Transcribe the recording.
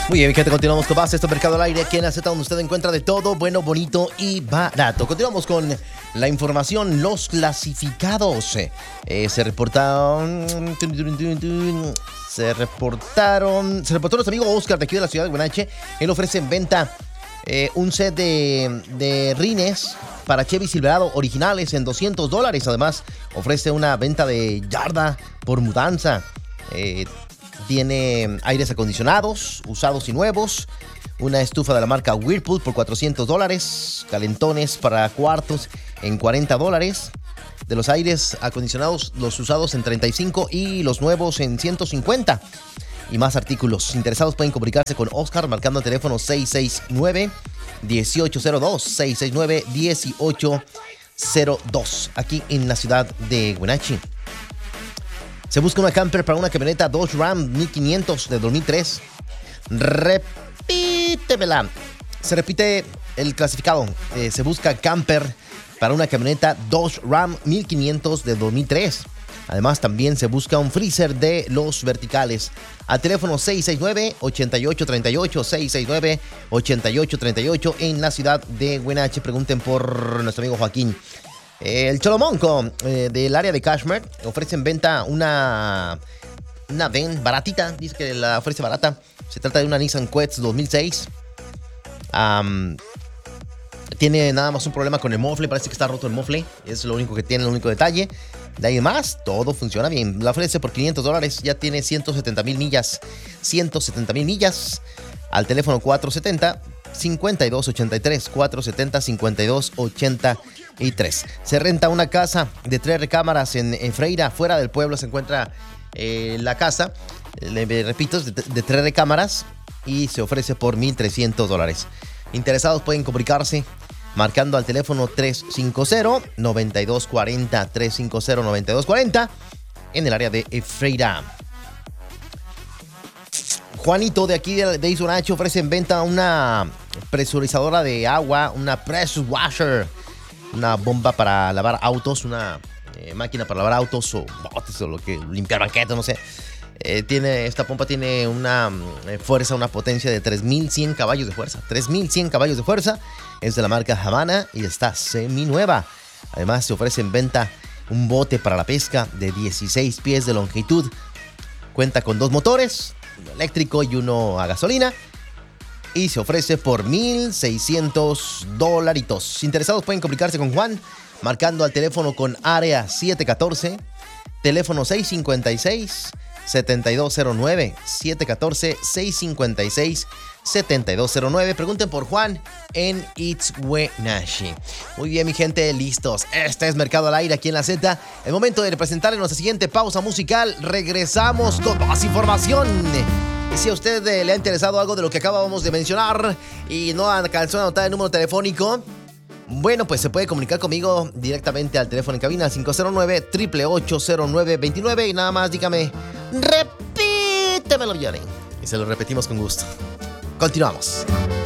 Muy bien, gente, continuamos con más esto Mercado al Aire, aquí en la Z, donde usted encuentra de todo bueno, bonito y barato. Continuamos con la información, los clasificados. Se reportó nuestro amigo Oscar de aquí de la ciudad de Guanache. Él ofrece en venta un set de rines para Chevy Silverado originales en $200. Además, ofrece una venta de yarda por mudanza. Tiene aires acondicionados, usados y nuevos. Una estufa de la marca Whirlpool por $400. Calentones para cuartos en $40. De los aires acondicionados, los usados en $35 y los nuevos en $150. Y más artículos. Interesados pueden comunicarse con Oscar marcando el teléfono 669-1802. 669-1802. Aquí en la ciudad de Wenatchee. Se busca una camper para una camioneta Dodge Ram 1500 de 2003. Repítemela. Se repite el clasificado. Se busca camper para una camioneta Dodge Ram 1500 de 2003. Además, también se busca un freezer de los verticales. Al teléfono 669-8838. 669-8838 en la ciudad de Wenatchee. Pregunten por nuestro amigo Joaquín. El Cholomonco del área de Cashmere ofrece en venta una van baratita. Dice que la ofrece barata. Se trata de una Nissan Quest 2006. Tiene nada más un problema con el mofle. Parece que está roto el mofle. Es lo único que tiene, el único detalle. De ahí en más, todo funciona bien. La ofrece por $500. Ya tiene 170,000 millas. 170,000 millas. Al teléfono 470-5283. 470-5283. Se renta una casa de 3 recámaras en Freira. Fuera del pueblo se encuentra la casa. Le repito, de 3 recámaras. Y se ofrece por $1,300. Interesados pueden comunicarse marcando al teléfono 350-9240. 350-9240 en el área de Freira. Juanito de aquí de Isonacho ofrece en venta una presurizadora de agua, una pressure washer, una bomba para lavar autos, una máquina para lavar autos o botes o lo que limpiar banquetas, no sé. Esta pompa tiene una fuerza, una potencia de 3,100 caballos de fuerza. 3,100 caballos de fuerza. Es de la marca Havana y está seminueva. Además, se ofrece en venta un bote para la pesca de 16 pies de longitud. Cuenta con 2 motores, uno eléctrico y uno a gasolina. Y se ofrece por $1,600. Interesados pueden comunicarse con Juan marcando al teléfono con área 714, teléfono 656-7209, 714-656-7209. Pregunten por Juan en It's Wenatchee. Muy bien, mi gente, listos. Este es Mercado al Aire aquí en la Z. El momento de presentarle nuestra siguiente pausa musical. Regresamos con más información. Y si a usted le ha interesado algo de lo que acabamos de mencionar y no alcanzó a anotar el número telefónico, bueno, pues se puede comunicar conmigo directamente al teléfono en cabina 509-888-0929 y nada más dígame, repítemelo, Johnny. Y se lo repetimos con gusto. Continuamos.